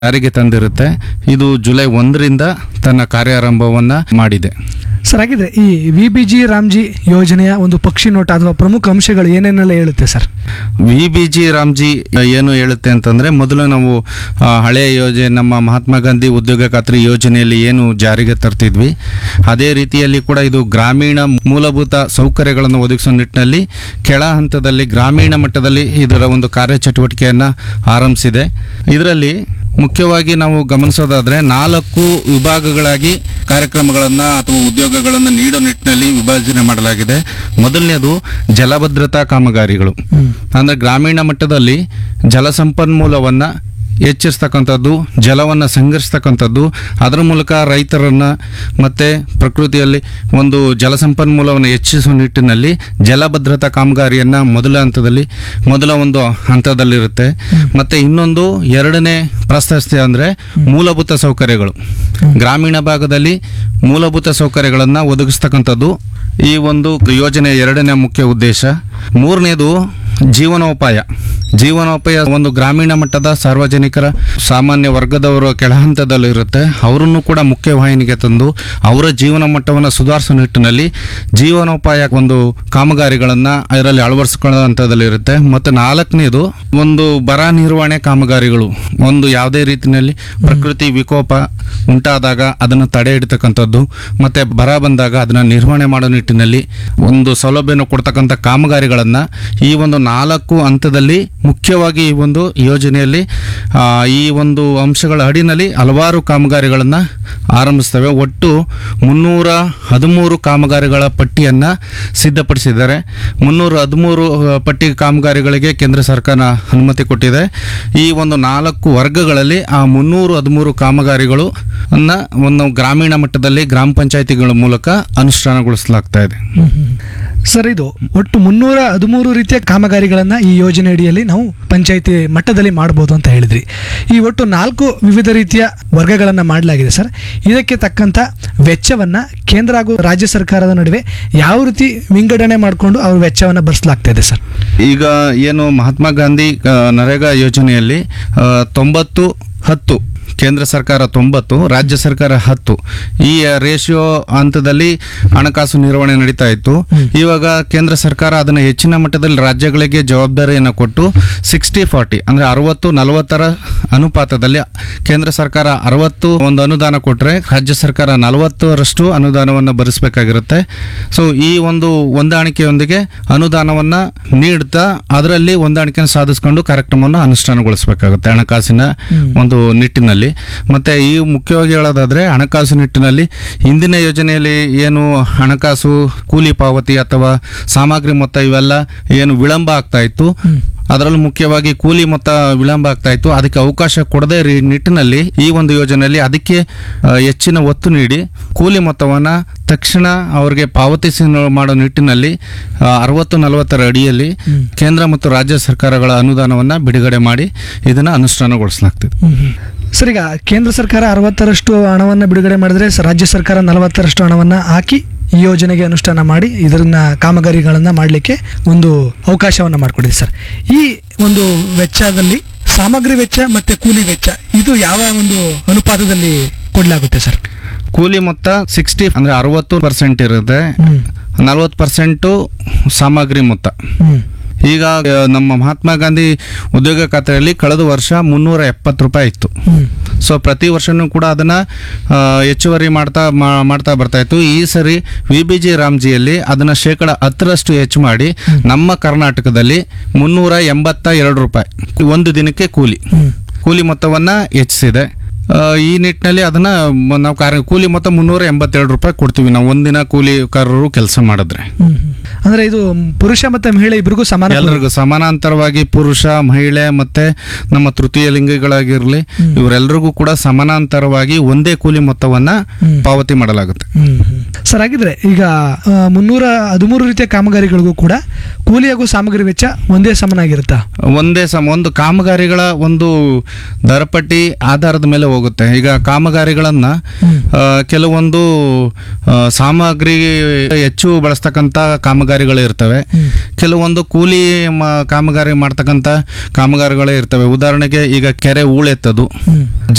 ಜಾರಿಗೆ ತಂದಿರುತ್ತೆ. ಇದು ಜುಲೈ 1ರಿಂದ ತನ್ನ ಕಾರ್ಯಾರಂಭವನ್ನ ಮಾಡಿದೆ. ಸರ್, ಹಾಗಿದ್ರೆ ಈ ವಿಬಿಜಿ ರಾಮ್ಜಿ ಯೋಜನೆಯ ಒಂದು ಪಕ್ಷಿ ನೋಟ ಅಥವಾ ಪ್ರಮುಖ ಅಂಶಗಳು ಏನೇನೆಲ್ಲ ಹೇಳುತ್ತೆ ಸರ್? ವಿಬಿಜಿ ರಾಮ್ಜಿ ಏನು ಹೇಳುತ್ತೆ ಅಂತಂದ್ರೆ, ಮೊದಲು ನಾವು ಹಳೆಯ ಯೋಜನೆ ನಮ್ಮ ಮಹಾತ್ಮ ಗಾಂಧಿ ಉದ್ಯೋಗ ಖಾತ್ರಿ ಯೋಜನೆಯಲ್ಲಿ ಏನು ಜಾರಿಗೆ ತರ್ತಿದ್ವಿ, ಅದೇ ರೀತಿಯಲ್ಲಿ ಕೂಡ ಇದು ಗ್ರಾಮೀಣ ಮೂಲಭೂತ ಸೌಕರ್ಯಗಳನ್ನು ಒದಗಿಸುವ ನಿಟ್ಟಿನಲ್ಲಿ ಕೆಳ ಹಂತದಲ್ಲಿ ಗ್ರಾಮೀಣ ಮಟ್ಟದಲ್ಲಿ ಇದರ ಒಂದು ಕಾರ್ಯಚಟುವಟಿಕೆಯನ್ನು ಆರಂಭಿಸಿದೆ. ಇದರಲ್ಲಿ ಮುಖ್ಯವಾಗಿ ನಾವು ಗಮನಿಸೋದಾದ್ರೆ 4 ವಿಭಾಗಗಳಾಗಿ ಕಾರ್ಯಕ್ರಮಗಳನ್ನು ಅಥವಾ ಉದ್ಯೋಗಗಳನ್ನು ನೀಡೋ ನಿಟ್ಟಿನಲ್ಲಿ ವಿಭಜನೆ ಮಾಡಲಾಗಿದೆ. ಮೊದಲನೇದು ಜಲಭದ್ರತಾ ಕಾಮಗಾರಿಗಳು, ಅಂದ್ರೆ ಗ್ರಾಮೀಣ ಮಟ್ಟದಲ್ಲಿ ಜಲಸಂಪನ್ಮೂಲವನ್ನು ಹೆಚ್ಚಿಸ್ತಕ್ಕಂಥದ್ದು, ಜಲವನ್ನು ಸಂಗ್ರಹಿಸ್ತಕ್ಕಂಥದ್ದು, ಅದರ ಮೂಲಕ ರೈತರನ್ನು ಮತ್ತು ಪ್ರಕೃತಿಯಲ್ಲಿ ಒಂದು ಜಲಸಂಪನ್ಮೂಲವನ್ನು ಹೆಚ್ಚಿಸುವ ನಿಟ್ಟಿನಲ್ಲಿ ಜಲಭದ್ರತಾ ಕಾಮಗಾರಿಯನ್ನು ಮೊದಲ ಒಂದು ಹಂತದಲ್ಲಿರುತ್ತೆ. ಮತ್ತು ಇನ್ನೊಂದು ಎರಡನೇ ಪ್ರಶಸ್ತಿ ಅಂದರೆ ಮೂಲಭೂತ ಸೌಕರ್ಯಗಳು. ಗ್ರಾಮೀಣ ಭಾಗದಲ್ಲಿ ಮೂಲಭೂತ ಸೌಕರ್ಯಗಳನ್ನು ಒದಗಿಸ್ತಕ್ಕಂಥದ್ದು ಈ ಒಂದು ಯೋಜನೆಯ ಎರಡನೇ ಮುಖ್ಯ ಉದ್ದೇಶ. ಮೂರನೇದು ಜೀವನೋಪಾಯ ಒಂದು ಗ್ರಾಮೀಣ ಮಟ್ಟದ ಸಾರ್ವಜನಿಕರ ಸಾಮಾನ್ಯ ವರ್ಗದವರು ಕೆಳ ಹಂತದಲ್ಲಿರುತ್ತೆ, ಅವರನ್ನು ಕೂಡ ಮುಖ್ಯವಾಹಿನಿಗೆ ತಂದು ಅವರ ಜೀವನ ಮಟ್ಟವನ್ನು ಸುಧಾರಿಸುವ ನಿಟ್ಟಿನಲ್ಲಿ ಜೀವನೋಪಾಯ ಒಂದು ಕಾಮಗಾರಿಗಳನ್ನು ಇದರಲ್ಲಿ ಅಳವಡಿಸಿಕೊಳ್ಳೋ ಹಂತದಲ್ಲಿರುತ್ತೆ. ಮತ್ತು 4ನೇದು ಒಂದು ಬರ ನಿರ್ವಹಣೆ ಕಾಮಗಾರಿಗಳು. ಒಂದು ಯಾವುದೇ ರೀತಿಯಲ್ಲಿ ಪ್ರಕೃತಿ ವಿಕೋಪ ಉಂಟಾದಾಗ ಅದನ್ನು ತಡೆ ಹಿಡಿತಕ್ಕಂಥದ್ದು, ಮತ್ತು ಬರ ಬಂದಾಗ ಅದನ್ನು ನಿರ್ವಹಣೆ ಮಾಡೋ ನಿಟ್ಟಿನಲ್ಲಿ ಒಂದು ಸೌಲಭ್ಯವನ್ನು ಕೊಡ್ತಕ್ಕಂಥ ಕಾಮಗಾರಿಗಳನ್ನು ಈ ಒಂದು 4 ಹಂತದಲ್ಲಿ ಮುಖ್ಯವಾಗಿ ಈ ಒಂದು ಯೋಜನೆಯಲ್ಲಿ ಈ ಒಂದು ಅಂಶಗಳ ಅಡಿನಲ್ಲಿ ಹಲವಾರು ಕಾಮಗಾರಿಗಳನ್ನು ಆರಂಭಿಸ್ತವೆ. ಒಟ್ಟು 313 ಕಾಮಗಾರಿಗಳ ಪಟ್ಟಿಯನ್ನು ಸಿದ್ಧಪಡಿಸಿದ್ದಾರೆ. 313 ಪಟ್ಟಿ ಕಾಮಗಾರಿಗಳಿಗೆ ಕೇಂದ್ರ ಸರ್ಕಾರ ಅನುಮತಿ ಕೊಟ್ಟಿದೆ. ಈ ಒಂದು 4 ವರ್ಗಗಳಲ್ಲಿ ಆ 313 ಕಾಮಗಾರಿಗಳು ಒಂದು ಗ್ರಾಮೀಣ ಮಟ್ಟದಲ್ಲಿ ಗ್ರಾಮ ಪಂಚಾಯಿತಿಗಳ ಮೂಲಕ ಅನುಷ್ಠಾನಗೊಳಿಸಲಾಗ್ತಾ ಇದೆ. ಸರ್, ಇದು ಒಟ್ಟು 313 ರೀತಿಯ ಕಾಮಗಾರಿಗಳನ್ನು ಈ ಯೋಜನೆ ಅಡಿಯಲ್ಲಿ ನಾವು ಪಂಚಾಯಿತಿ ಮಟ್ಟದಲ್ಲಿ ಮಾಡಬಹುದು ಅಂತ ಹೇಳಿದ್ರಿ. ಈ ಒಟ್ಟು 4 ವಿವಿಧ ರೀತಿಯ ವರ್ಗಗಳನ್ನು ಮಾಡಲಾಗಿದೆ ಸರ್. ಇದಕ್ಕೆ ತಕ್ಕಂಥ ವೆಚ್ಚವನ್ನು ಕೇಂದ್ರ ಹಾಗೂ ರಾಜ್ಯ ಸರ್ಕಾರದ ನಡುವೆ ಯಾವ ರೀತಿ ವಿಂಗಡಣೆ ಮಾಡಿಕೊಂಡು ಅವ್ರ ವೆಚ್ಚವನ್ನು ಭರಿಸಲಾಗ್ತಾ ಇದೆ ಸರ್? ಈಗ ಏನು ಮಹಾತ್ಮ ಗಾಂಧಿ ನರೇಗಾ ಯೋಜನೆಯಲ್ಲಿ 90-10 ಕೇಂದ್ರ ಸರ್ಕಾರ 90, ರಾಜ್ಯ ಸರ್ಕಾರ 10 ಈ ರೇಷಿಯೋ ಹಂತದಲ್ಲಿ ಹಣಕಾಸು ನಿರ್ವಹಣೆ ನಡೀತಾ ಇತ್ತು. ಇವಾಗ ಕೇಂದ್ರ ಸರ್ಕಾರ ಅದನ್ನು ಹೆಚ್ಚಿನ ಮಟ್ಟದಲ್ಲಿ ರಾಜ್ಯಗಳಿಗೆ ಜವಾಬ್ದಾರಿಯನ್ನು ಕೊಟ್ಟು 60-40 ಅಂದ್ರೆ 60-40 ಅನುಪಾತದಲ್ಲಿ ಕೇಂದ್ರ ಸರ್ಕಾರ 60 ಒಂದು ಅನುದಾನ ಕೊಟ್ಟರೆ ರಾಜ್ಯ ಸರ್ಕಾರ 40ರಷ್ಟು ಅನುದಾನವನ್ನು ಭರಿಸಬೇಕಾಗಿರುತ್ತೆ. ಸೊ ಈ ಒಂದು ಹೊಂದಾಣಿಕೆಯೊಂದಿಗೆ ಅನುದಾನವನ್ನು ನೀಡ್ತಾ ಅದರಲ್ಲಿ ಹೊಂದಾಣಿಕೆಯನ್ನು ಸಾಧಿಸಿಕೊಂಡು ಕಾರ್ಯಕ್ರಮವನ್ನು ಅನುಷ್ಠಾನಗೊಳಿಸಬೇಕಾಗುತ್ತೆ ಹಣಕಾಸಿನ ಒಂದು ನಿಟ್ಟಿನಲ್ಲಿ. ಮತ್ತೆ ಈ ಮುಖ್ಯವಾಗಿ ಹೇಳೋದಾದ್ರೆ ಹಣಕಾಸು ನಿಟ್ಟಿನಲ್ಲಿ ಹಿಂದಿನ ಯೋಜನೆಯಲ್ಲಿ ಏನು ಹಣಕಾಸು ಕೂಲಿ ಪಾವತಿ ಅಥವಾ ಸಾಮಗ್ರಿ ಮೊತ್ತ ಇವೆಲ್ಲ ಏನು ವಿಳಂಬ ಆಗ್ತಾ ಇತ್ತು, ಅದರಲ್ಲೂ ಮುಖ್ಯವಾಗಿ ಕೂಲಿ ಮೊತ್ತ ವಿಳಂಬ ಆಗ್ತಾ ಇತ್ತು. ಅದಕ್ಕೆ ಅವಕಾಶ ಕೊಡದೇ ನಿಟ್ಟಿನಲ್ಲಿ ಈ ಒಂದು ಯೋಜನೆಯಲ್ಲಿ ಅದಕ್ಕೆ ಹೆಚ್ಚಿನ ಒತ್ತು ನೀಡಿ ಕೂಲಿ ಮೊತ್ತವನ್ನು ತಕ್ಷಣ ಅವರಿಗೆ ಪಾವತಿಸಿ ಮಾಡೋ ನಿಟ್ಟಿನಲ್ಲಿ 60-40 ಅಡಿಯಲ್ಲಿ ಕೇಂದ್ರ ಮತ್ತು ರಾಜ್ಯ ಸರ್ಕಾರಗಳ ಅನುದಾನವನ್ನು ಬಿಡುಗಡೆ ಮಾಡಿ ಇದನ್ನು ಅನುಷ್ಠಾನಗೊಳಿಸಲಾಗ್ತಿದೆ. ಸರ್, ಈಗ ಕೇಂದ್ರ ಸರ್ಕಾರ 60ರಷ್ಟು ಹಣವನ್ನು ಬಿಡುಗಡೆ ಮಾಡಿದ್ರೆ ರಾಜ್ಯ ಸರ್ಕಾರ 40ರಷ್ಟು ಹಣವನ್ನು ಹಾಕಿ ಈ ಯೋಜನೆಗೆ ಅನುಷ್ಠಾನ ಮಾಡಿ ಇದನ್ನ ಕಾಮಗಾರಿಗಳನ್ನು ಮಾಡಲಿಕ್ಕೆ ಒಂದು ಅವಕಾಶವನ್ನು ಮಾಡಿಕೊಡಿದೆ ಸರ್. ಈ ಒಂದು ವೆಚ್ಚದಲ್ಲಿ ಸಾಮಗ್ರಿ ವೆಚ್ಚ ಮತ್ತು ಕೂಲಿ ವೆಚ್ಚ ಇದು ಯಾವ ಒಂದು ಅನುಪಾತದಲ್ಲಿ ಕೊಡಲಾಗುತ್ತೆ ಸರ್? ಕೂಲಿ ಮೊತ್ತ 60 ಅಂದ್ರೆ 60% ಇರುತ್ತೆ, 40% ಸಾಮಗ್ರಿ ಮೊತ್ತ. ಈಗ ನಮ್ಮ ಮಹಾತ್ಮ ಗಾಂಧಿ ಉದ್ಯೋಗ ಖಾತ್ರಿಯಲ್ಲಿ ಕಳೆದ ವರ್ಷ 370 ರೂಪಾಯಿ ಇತ್ತು. ಸೊ ಪ್ರತಿ ವರ್ಷನೂ ಕೂಡ ಅದನ್ನ ಹೆಚ್ಚುವರಿ ಮಾಡ್ತಾ ಬರ್ತಾ ಇತ್ತು. ಈ ಸರಿ ವಿಬಿಜಿ ರಾಮ್ಜಿಯಲ್ಲಿ ಅದನ್ನ 10% ಹೆಚ್ಚು ಮಾಡಿ ನಮ್ಮ ಕರ್ನಾಟಕದಲ್ಲಿ 382 ರೂಪಾಯಿ ಒಂದು ದಿನಕ್ಕೆ ಕೂಲಿ ಮೊತ್ತವನ್ನ ಹೆಚ್ಚಿಸಿದೆ. ಈ ನಿಟ್ಟಿನಲ್ಲಿ ಅದನ್ನ ನಾವು ಕೂಲಿ ಮೊತ್ತ 382 ರೂಪಾಯಿ ಕೊಡ್ತೀವಿ ನಾವು ಒಂದಿನ ಕೂಲಿಕಾರರು ಕೆಲಸ ಮಾಡಿದ್ರೆ. ಅಂದ್ರೆ ಇದು ಪುರುಷ ಮತ್ತೆ ಮಹಿಳೆ ಇಬ್ಬರಿಗೂ ಎಲ್ಲರಿಗೂ ಸಮಾನಾಂತರವಾಗಿ ಪುರುಷ ಮಹಿಳೆ ಮತ್ತೆ ನಮ್ಮ ತೃತೀಯ ಲಿಂಗಿಗಳಾಗಿರ್ಲಿ ಇವರೆಲ್ಲರಿಗೂ ಕೂಡ ಸಮಾನಾಂತರವಾಗಿ ಒಂದೇ ಕೂಲಿ ಮೊತ್ತವನ್ನ ಪಾವತಿ ಮಾಡಲಾಗುತ್ತೆ. ಸರ್, ಹಾಗಿದ್ರೆ ಈಗ 313 ರೀತಿಯ ಕಾಮಗಾರಿಗಳಿಗೂ ಕೂಡ ಕೂಲಿ ಹಾಗೂ ಸಾಮಗ್ರಿ ವೆಚ್ಚ ಒಂದೇ ಸಮನಾಗಿರುತ್ತಾ? ಒಂದು ಕಾಮಗಾರಿಗಳ ಒಂದು ದರಪಟ್ಟಿ ಆಧಾರದ ಮೇಲೆ ಹೋಗುತ್ತೆ. ಈಗ ಕಾಮಗಾರಿಗಳನ್ನ ಕೆಲವೊಂದು ಸಾಮಗ್ರಿ ಹೆಚ್ಚು ಬಳಸ್ತಕ್ಕಂಥ ಕಾಮಗಾರಿಗಳು ಇರ್ತವೆ, ಕೆಲವೊಂದು ಕೂಲಿ ಕಾಮಗಾರಿ ಮಾಡ್ತಕ್ಕಂಥ ಕಾಮಗಾರಿಗಳೇ ಇರ್ತವೆ. ಉದಾಹರಣೆಗೆ ಈಗ ಕೆರೆ ಹೂಳೆತ್ತದು,